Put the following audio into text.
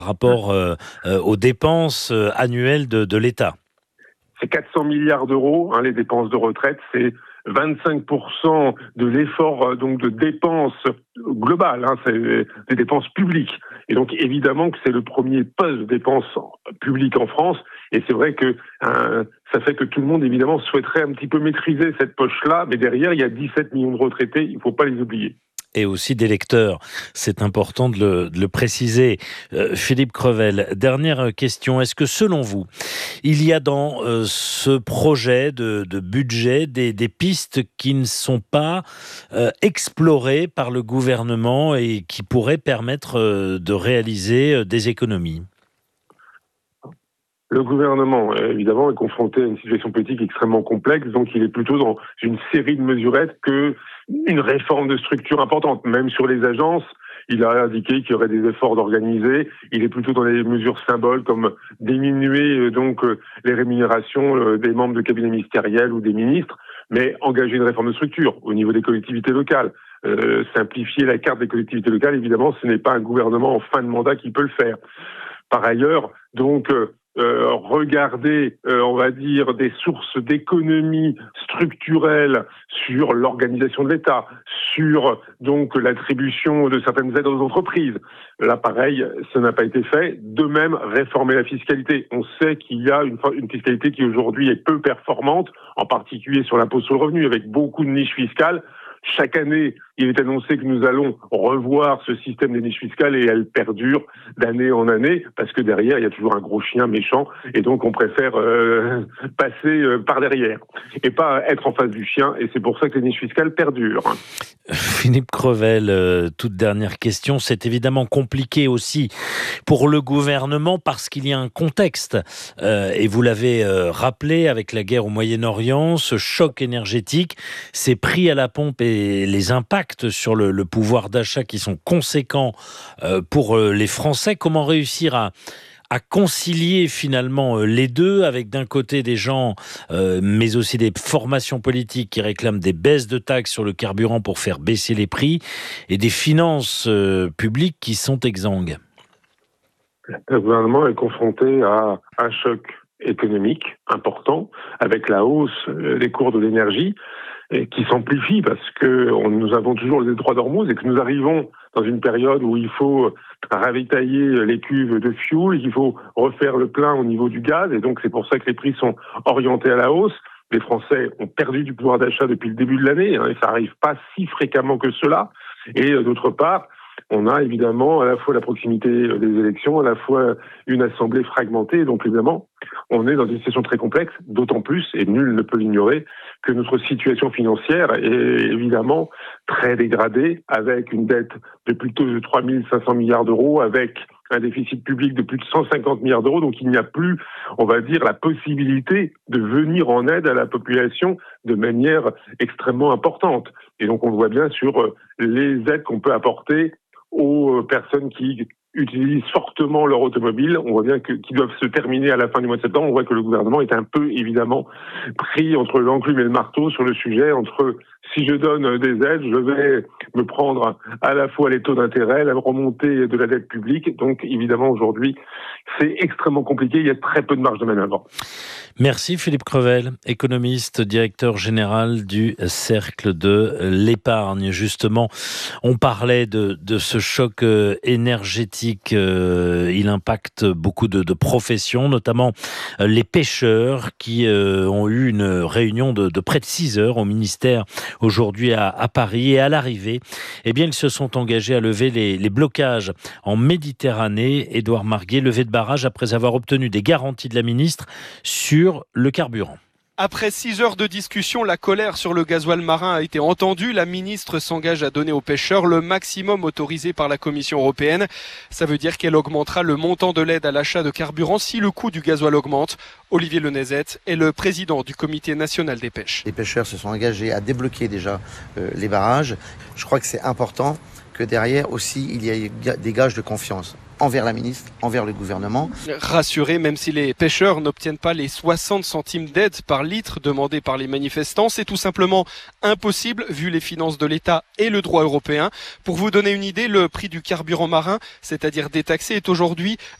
rapport aux dépenses annuelles de l'État. C'est 400 milliards d'euros, les dépenses de retraite, c'est 25% de l'effort donc de dépenses globales, c'est des dépenses publiques. Et donc évidemment que c'est le premier poste de dépenses publiques en France. Et c'est vrai que ça fait que tout le monde évidemment souhaiterait un petit peu maîtriser cette poche-là. Mais derrière, il y a 17 millions de retraités, il ne faut pas les oublier. Et aussi d'électeurs. C'est important de le préciser. Philippe Crevel, dernière question. Est-ce que selon vous, il y a dans ce projet de budget des pistes qui ne sont pas explorées par le gouvernement et qui pourraient permettre de réaliser des économies ? Le gouvernement, évidemment, est confronté à une situation politique extrêmement complexe, donc il est plutôt dans une série de mesurettes qu'une réforme de structure importante. Même sur les agences, il a indiqué qu'il y aurait des efforts d'organiser. Il est plutôt dans les mesures symboles comme diminuer les rémunérations des membres de cabinet ministériel ou des ministres, mais engager une réforme de structure au niveau des collectivités locales. Simplifier la carte des collectivités locales, évidemment, ce n'est pas un gouvernement en fin de mandat qui peut le faire. Par ailleurs, regarder, on va dire, des sources d'économie structurelle sur l'organisation de l'État, sur l'attribution de certaines aides aux entreprises. Là, pareil, ça n'a pas été fait. De même, réformer la fiscalité. On sait qu'il y a une fiscalité qui aujourd'hui est peu performante, en particulier sur l'impôt sur le revenu, avec beaucoup de niches fiscales. Chaque année, il est annoncé que nous allons revoir ce système des niches fiscales et elles perdurent d'année en année parce que derrière, il y a toujours un gros chien méchant et donc on préfère passer par derrière et pas être en face du chien et c'est pour ça que les niches fiscales perdurent. Philippe Crevel, toute dernière question. C'est évidemment compliqué aussi pour le gouvernement parce qu'il y a un contexte et vous l'avez rappelé avec la guerre au Moyen-Orient, ce choc énergétique, ces prix à la pompe et les impacts sur le pouvoir d'achat qui sont conséquents pour les Français. Comment réussir à concilier finalement les deux avec d'un côté des gens mais aussi des formations politiques qui réclament des baisses de taxes sur le carburant pour faire baisser les prix et des finances publiques qui sont exsangues. Le gouvernement est confronté à un choc économique important avec la hausse des cours de l'énergie qui s'amplifie parce que nous avons toujours le détroit d'Ormuz et que nous arrivons dans une période où il faut ravitailler les cuves de fioul, il faut refaire le plein au niveau du gaz et donc c'est pour ça que les prix sont orientés à la hausse. Les Français ont perdu du pouvoir d'achat depuis le début de l'année et ça n'arrive pas si fréquemment que cela. Et d'autre part, on a évidemment à la fois la proximité des élections, à la fois une assemblée fragmentée. Donc évidemment, on est dans une situation très complexe, d'autant plus, et nul ne peut l'ignorer, que notre situation financière est évidemment très dégradée, avec une dette de plus de 3 500 milliards d'euros, avec un déficit public de plus de 150 milliards d'euros. Donc il n'y a plus, on va dire, la possibilité de venir en aide à la population de manière extrêmement importante. Et donc on le voit bien sur les aides qu'on peut apporter aux personnes qui utilisent fortement leur automobile. On voit bien qui doivent se terminer à la fin du mois de septembre. On voit que le gouvernement est un peu, évidemment, pris entre l'enclume et le marteau sur le sujet, entre si je donne des aides, je vais me prendre à la fois les taux d'intérêt, la remontée de la dette publique. Donc, évidemment, aujourd'hui, c'est extrêmement compliqué. Il y a très peu de marge de manœuvre. Merci Philippe Crevel, économiste, directeur général du Cercle de l'Épargne. Justement, on parlait de ce choc énergétique. Il impacte beaucoup de professions, notamment les pêcheurs qui ont eu une réunion de près de 6 heures au ministère aujourd'hui à Paris. Et à l'arrivée, ils se sont engagés à lever les blocages en Méditerranée. Édouard Marguet, levé de barrage après avoir obtenu des garanties de la ministre sur le carburant. Après 6 heures de discussion, la colère sur le gasoil marin a été entendue. La ministre s'engage à donner aux pêcheurs le maximum autorisé par la Commission européenne. Ça veut dire qu'elle augmentera le montant de l'aide à l'achat de carburant si le coût du gasoil augmente. Olivier Lenezet est le président du Comité national des pêches. Les pêcheurs se sont engagés à débloquer déjà les barrages. Je crois que c'est important que derrière aussi il y ait des gages de confiance. envers la ministre, envers le gouvernement. Rassurés, même si les pêcheurs n'obtiennent pas les 60 centimes d'aide par litre demandés par les manifestants, c'est tout simplement impossible vu les finances de l'État et le droit européen. Pour vous donner une idée, le prix du carburant marin, c'est-à-dire détaxé, est aujourd'hui